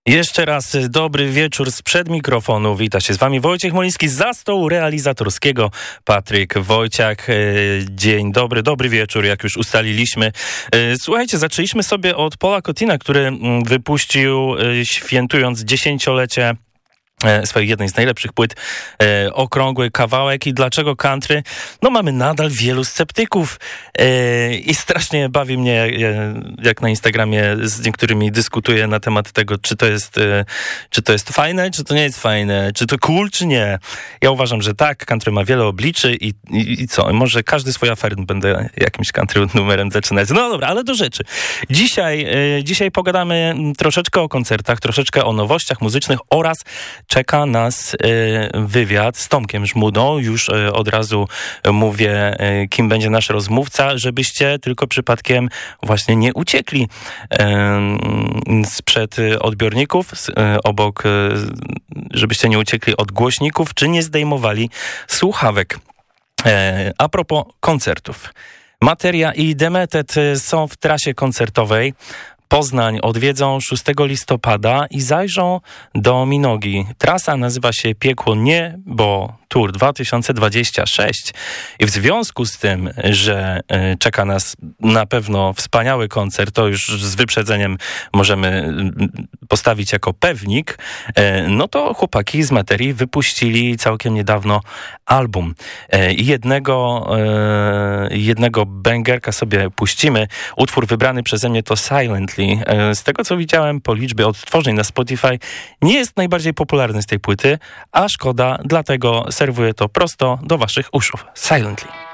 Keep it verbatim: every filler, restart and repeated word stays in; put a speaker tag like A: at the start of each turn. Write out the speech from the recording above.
A: Jeszcze raz dobry wieczór sprzed mikrofonu. Wita się z wami Wojciech Moliński, za stołu realizatorskiego Patryk Wojciak. Dzień dobry, dobry wieczór, jak już ustaliliśmy. Słuchajcie, zaczęliśmy sobie od Paula Cottina, który wypuścił, świętując dziesięciolecie swojej jednej z najlepszych płyt, e, okrągły kawałek. I dlaczego country? No mamy nadal wielu sceptyków e, i strasznie bawi mnie, e, jak na Instagramie z niektórymi dyskutuję na temat tego, czy to jest e, czy to jest fajne, czy to nie jest fajne, czy to cool, czy nie. Ja uważam, że tak, country ma wiele obliczy i, i, i co? Może każdy swój afer będę jakimś country numerem zaczynać. No dobra, ale do rzeczy. Dzisiaj, e, dzisiaj pogadamy troszeczkę o koncertach, troszeczkę o nowościach muzycznych oraz czeka nas y, wywiad z Tomkiem Żmudą. Już y, od razu mówię, y, kim będzie nasz rozmówca, żebyście tylko przypadkiem właśnie nie uciekli y, sprzed odbiorników, y, obok, y, żebyście nie uciekli od głośników, czy nie zdejmowali słuchawek. Y, a propos koncertów. Materia i Demetet są w trasie koncertowej. Poznań odwiedzą szóstego listopada i zajrzą do Minogi. Trasa nazywa się Piekło Nie, bo Tour dwa tysiące dwudziesty szósty i w związku z tym, że czeka nas na pewno wspaniały koncert, to już z wyprzedzeniem możemy postawić jako pewnik, no to chłopaki z Materii wypuścili całkiem niedawno album. Jednego, jednego bęgerka sobie puścimy. Utwór wybrany przeze mnie to Silently. Z tego, co widziałem po liczbie odtworzeń na Spotify, nie jest najbardziej popularny z tej płyty, a szkoda, dlatego serwuję to prosto do waszych uszów. Silently.